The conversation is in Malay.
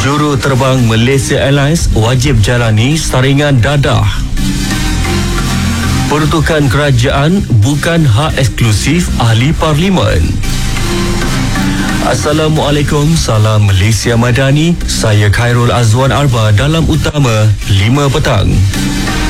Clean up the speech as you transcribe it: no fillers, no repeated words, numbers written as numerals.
Juru terbang Malaysia Airlines wajib jalani saringan dadah. Peruntukan kerajaan bukan hak eksklusif ahli parlimen. Assalamualaikum, salam Malaysia Madani. Saya Khairul Azwan Arba dalam Utama 5 petang.